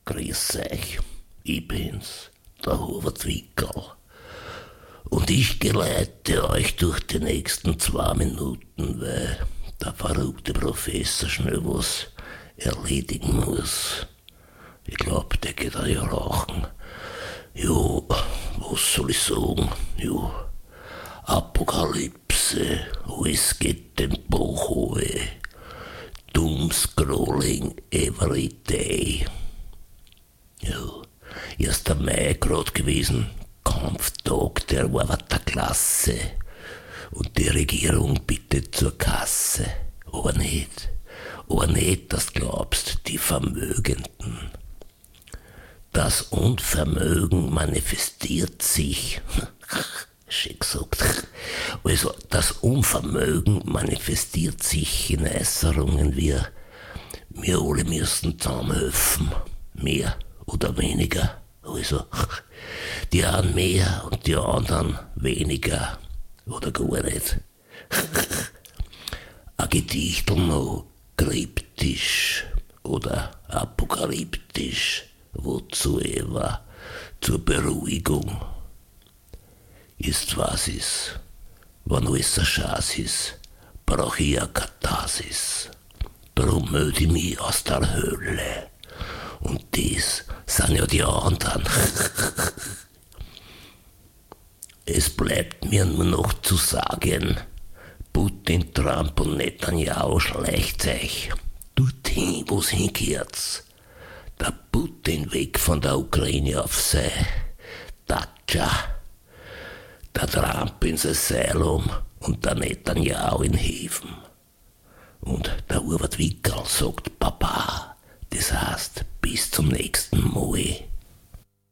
Grüß euch, ich bin's, der Hubert Wickel. Und ich geleite euch durch die nächsten 2 Minuten, weil der verrückte Professor schnell was erledigen muss. Ich glaub, der geht auch ja rauchen. Jo, was soll ich sagen? Jo, Apokalypse, alles geht den Bach runter. Doomscrolling every day. Ja, 1. Mai grad gewesen, Kampftag der Arbeiterklasse. Und die Regierung bittet zur Kasse. Aber nicht, dass du glaubst, die Vermögenden. Das Unvermögen manifestiert sich. Schön gesagt. Also, das Unvermögen manifestiert sich in Äußerungen wie: wir alle müssen zusammenhelfen. Mehr oder weniger. Also, die einen mehr und die anderen weniger. Oder gar nicht. Ein Gedichtel noch kryptisch oder apokalyptisch, wozu ever, zur Beruhigung. Ist was ist, wenn alles ein Schatz ist, brauch ich eine Katharsis. Drum melde ich mich aus der Hölle. Und das sind ja die anderen. Es bleibt mir nur noch zu sagen, Putin, Trump und Netanyahu schleicht euch dorthin, wo's hingehört. Der Putin weg von der Ukraine auf sei Datscha, der Trump ins Asylum und der Netanyahu in Häfen. Und der Hubert Wickel sagt Papa, das heißt bis zum nächsten Mal.